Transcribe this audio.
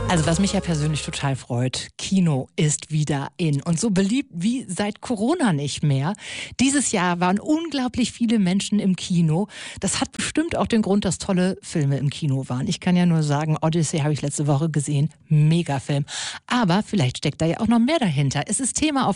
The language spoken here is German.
Also was mich ja persönlich total freut, Kino ist wieder in und so beliebt wie seit Corona nicht mehr. Dieses Jahr waren unglaublich viele Menschen im Kino. Das hat bestimmt auch den Grund, dass tolle Filme im Kino waren. Ich kann ja nur sagen, Odyssey habe ich letzte Woche gesehen, Megafilm. Aber vielleicht steckt da ja auch noch mehr dahinter. Es ist Thema auf